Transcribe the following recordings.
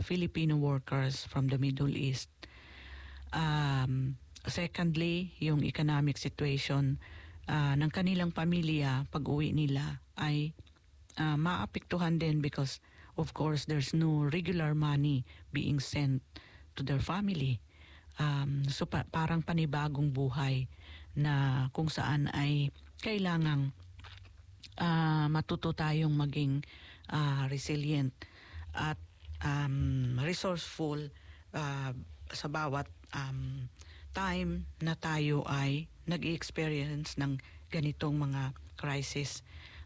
Filipino workers from the Middle East. Secondly, yung economic situation ng kanilang pamilya pag uwi nila ay maapektuhan din because of course there's no regular money being sent to their family. So parang panibagong buhay na kung saan ay kailangang matuto tayong maging resilient at resourceful sa bawat time na tayo ay nag-experience ng ganitong mga crisis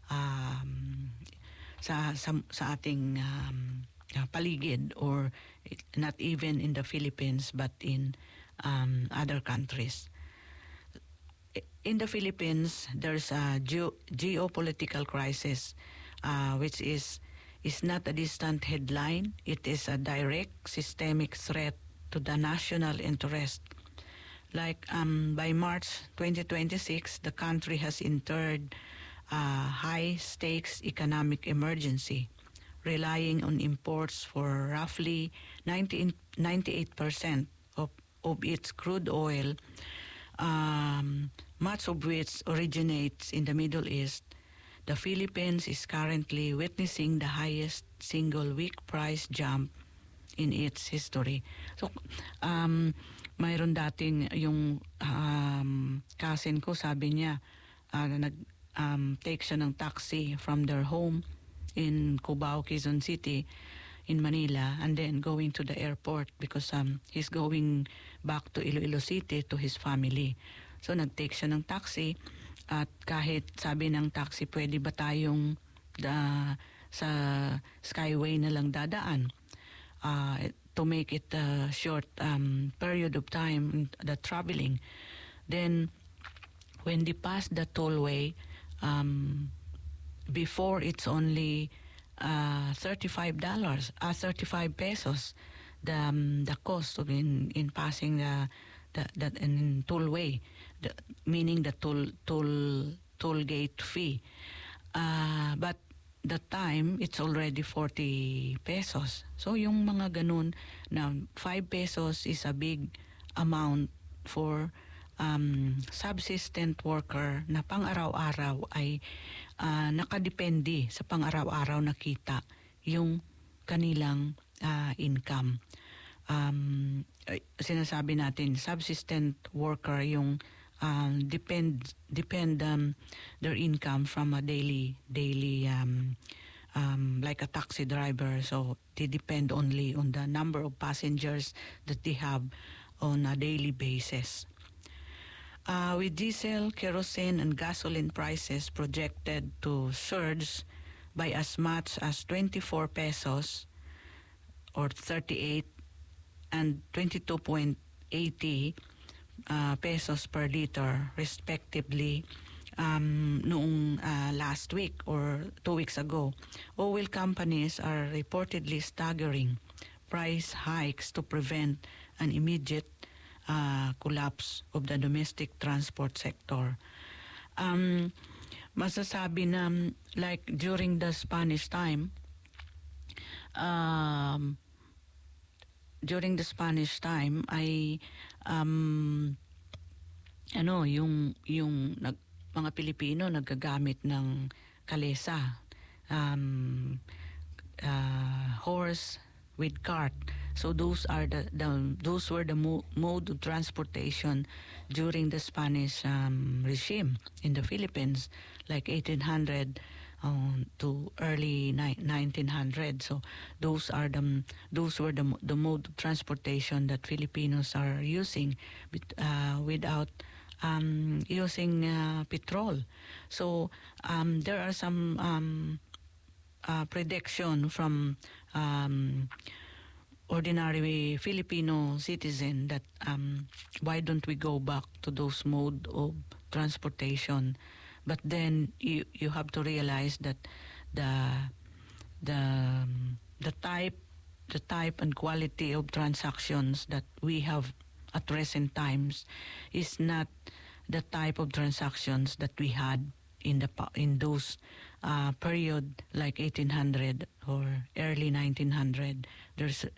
sa ating paligid, or not even in the Philippines but in other countries. In the Philippines, there's a geopolitical crisis which is not a distant headline. It is a direct systemic threat to the national interest. Like by March 2026, the country has entered a high-stakes economic emergency, relying on imports for roughly 98% of its crude oil, much of which originates in the Middle East. The Philippines is currently witnessing the highest single week price jump in its history. So, mayroon dating yung cousin ko, sabi niya, take siya ng taxi from their home in Cubao, Quezon City, in Manila, and then going to the airport because he's going back to Iloilo City to his family. So nag-take siya ng taxi, at kahit sabi ng taxi, pwede ba tayong sa Skyway na lang dadaan to make it a short period of time, the traveling. Then when they pass the tollway, before it's only $35, 35 pesos, the cost of in passing the in tollway, meaning the toll gate fee. But the time it's already 40 pesos. So yung mga ganun na 5 pesos is a big amount for subsistent worker na pang-araw-araw ay nakadepende sa pang-araw-araw na kita yung kanilang income. Sinasabi natin subsistent worker yung depend their income from a daily like a taxi driver, so they depend only on the number of passengers that they have on a daily basis. With diesel, kerosene, and gasoline prices projected to surge by as much as 24 pesos or 38 and 22.80 pesos per liter respectively noong last week or 2 weeks ago, oil companies are reportedly staggering price hikes to prevent an immediate collapse of the domestic transport sector. Masasabi na like during the Spanish time, ay yung mga Pilipino nagagamit ng kalesa, horse with cart. So those were the mode of transportation during the Spanish regime in the Philippines, like 1800 to early 1900. So those were the mode of transportation that Filipinos are using without using petrol. So there are some prediction from ordinary Filipino citizen that why don't we go back to those mode of transportation? But then you have to realize that the type and quality of transactions that we have at recent times is not the type of transactions that we had in those period like 1800 or early 1900. There's